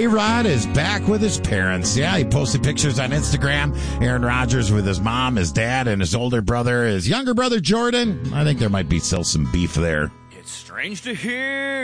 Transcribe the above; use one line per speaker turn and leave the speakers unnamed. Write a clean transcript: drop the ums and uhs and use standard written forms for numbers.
A-Rod is back with his parents. Yeah, he posted pictures on Instagram. Aaron Rodgers with his mom, his dad, and his older brother, his younger brother, Jordan. I think there might be still some beef there.
It's strange to hear